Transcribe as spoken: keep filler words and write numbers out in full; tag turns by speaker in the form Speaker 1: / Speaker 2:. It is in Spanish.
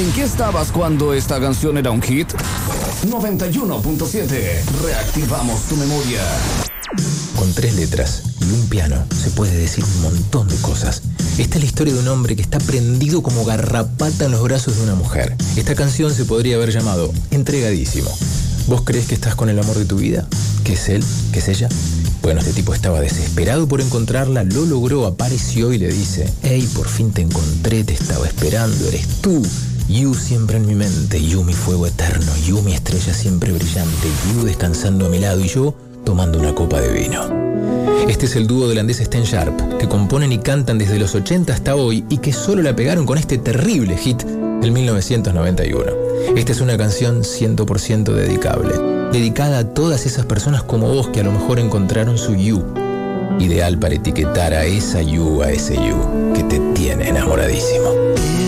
Speaker 1: ¿En qué estabas cuando esta canción era un hit? noventa y uno punto siete. Reactivamos tu memoria.
Speaker 2: Con tres letras y un piano se puede decir un montón de cosas. Esta es la historia de un hombre que está prendido como garrapata en los brazos de una mujer. Esta canción se podría haber llamado Entregadísimo. ¿Vos crees que estás con el amor de tu vida? ¿Que es él? ¿Que es ella? Bueno, este tipo estaba desesperado por encontrarla, lo logró, apareció y le dice: hey, por fin te encontré, te estaba esperando, eres tú. You siempre en mi mente, you mi fuego eterno, you mi estrella siempre brillante, you descansando a mi lado y yo tomando una copa de vino. Este es el dúo del holandés Sten Sharp, que componen y cantan desde los ochenta hasta hoy y que solo la pegaron con este terrible hit del mil novecientos noventa y uno. Esta es una canción cien por ciento dedicable, dedicada a todas esas personas como vos que a lo mejor encontraron su you, ideal para etiquetar a esa you, a ese you, que te tiene enamoradísimo.